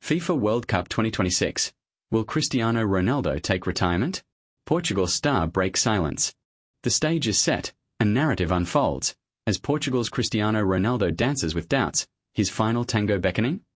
FIFA World Cup 2026. Will Cristiano Ronaldo take retirement? Portugal's star breaks silence. The stage is set, and narrative unfolds, as Portugal's Cristiano Ronaldo dances with doubts, his final tango beckoning.